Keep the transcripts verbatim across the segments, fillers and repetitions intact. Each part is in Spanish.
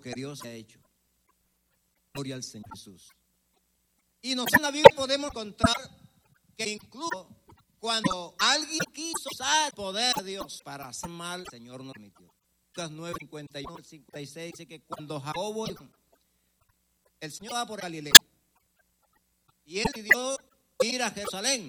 que Dios ha hecho. Gloria al Señor Jesús. Y nosotros en la Biblia podemos encontrar que incluso cuando alguien quiso usar el poder de Dios para hacer mal, el Señor no permitió. Lucas nueve, cincuenta y uno, cincuenta y seis dice que cuando Jacobo, el Señor va por Galilea, y él pidió ir a Jerusalén,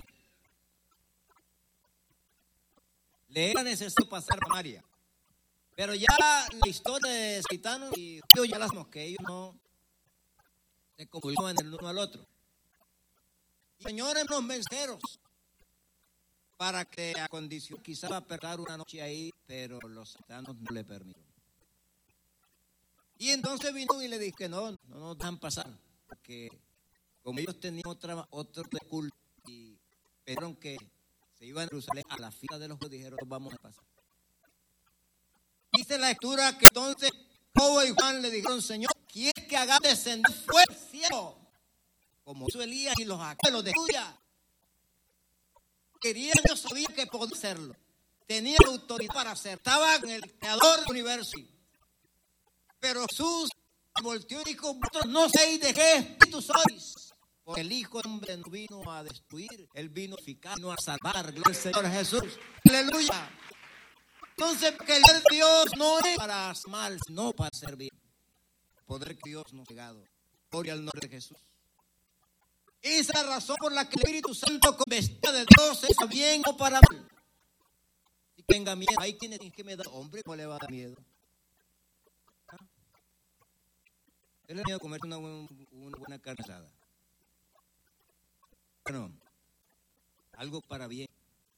le era necesario pasar por Samaria. Pero ya la historia de Saitano y Dios ya las sabemos, que ellos no se comunicaban el uno al otro. Y el Señor en los mensajeros para que a condición quizá va a perder una noche ahí, pero los saitanos no le permitieron. Y entonces vino y le dije que no, no nos dejan pasar, porque como ellos tenían otra, otro culto y pidieron que se iban a Jerusalén a la fila de los judíos, dijeron vamos a pasar. Dice la escritura que entonces Jacobo y Juan le dijeron, Señor, ¿quieres que haga descender fuego del cielo? Como hizo Elías y los acá, los destruya. Quería, yo sabía que podía hacerlo. Tenía autoridad para hacerlo. Estaba con el creador del universo. Pero Jesús volteó y dijo, vosotros no sabéis de qué espíritu sois. Porque el Hijo del Hombre no vino a destruir, Él vino a edificar, no a salvar. Gloria al Señor Jesús. Aleluya. Entonces, que el poder de Dios no es para hacer mal, sino para hacer bien. El poder que Dios nos ha dado. Gloria al nombre de Jesús. Esa es la razón por la que el Espíritu Santo con vestida de Dios es para bien o para mal. Si tenga miedo, hay quienes dicen que me da, hombre, ¿cómo le va a dar miedo? ¿Ah? Él le da miedo a comer una, una buena carne asada. Bueno, algo para bien.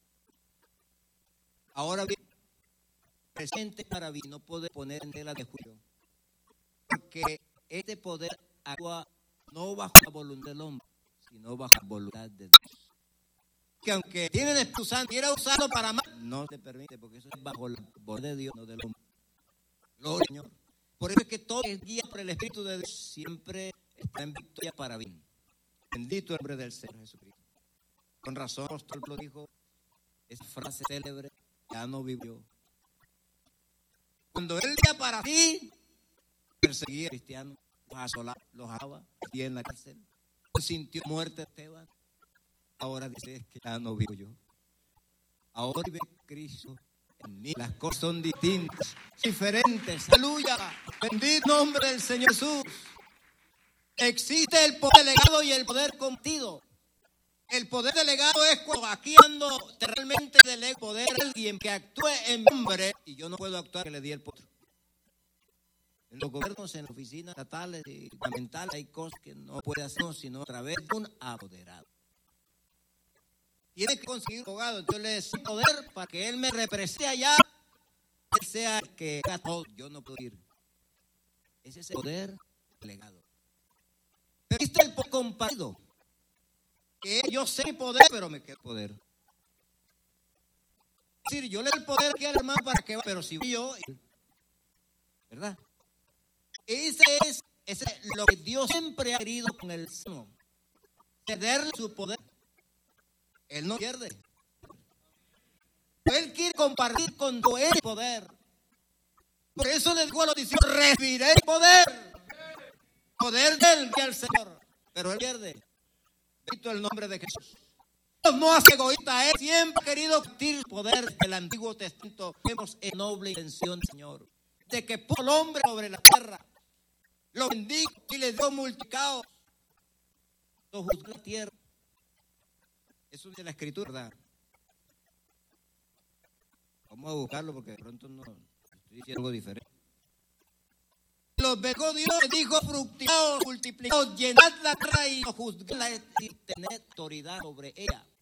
Ahora bien, presente para bien, no puede poner en tela de juicio. Porque este poder actúa no bajo la voluntad del hombre, sino bajo la voluntad de Dios. Que aunque tiene el Espíritu Santo, quiera usarlo para mal, no te permite, porque eso es bajo la voluntad de Dios, no del hombre. Gloria al Señor. Por eso es que todo es guía por el Espíritu de Dios, siempre está en victoria para bien. Bendito el nombre del Señor Jesucristo. Con razón, el apóstol lo dijo, esa frase célebre, ya no vivió. Cuando él ya para ti, perseguía a cristianos, los asolaba, los ataba, y en la cárcel, sintió muerte Esteban. Ahora dice que ya no vivo yo. Ahora vive Cristo en mí. Las cosas son distintas, diferentes. Aleluya. Bendito nombre del Señor Jesús. Existe el poder delegado y el poder compartido. El poder delegado es cuando aquí ando realmente delego poder a alguien que actúe en mi nombre y yo no puedo actuar que le di el poder. En los gobiernos, en las oficinas estatales y gubernamentales hay cosas que no puede hacer sino a través de un apoderado. Tiene que conseguir un abogado, entonces le doy poder para que él me represente allá, él sea el que haga todo, yo no puedo ir. Ese es el poder delegado. Pero existe el poder compartido. Que yo sé mi poder, pero me queda el poder. Es decir, yo le doy el poder aquí al hermano para que vaya, pero si yo, ¿verdad? Ese es, ese es lo que Dios siempre ha querido con el Señor. Cederle su poder. Él no pierde. Él quiere compartir con todo el poder. Por eso le digo a los discípulos, recibiré el poder. Poder del que al Señor. Pero él pierde. Bendito el nombre de Jesús. Dios no hace egoísta, él siempre ha querido compartir el poder del Antiguo Testamento. Vemos en noble intención, Señor, de que puso el hombre sobre la tierra, lo bendijo y le dio multiplicados, lo juzgó la tierra. Eso dice la Escritura, ¿verdad? Vamos a buscarlo porque de pronto no estoy diciendo algo diferente. Los bendijo Dios, dijo fructificados, multiplicados, llenad la tierra y juzgad y tened autoridad sobre ella.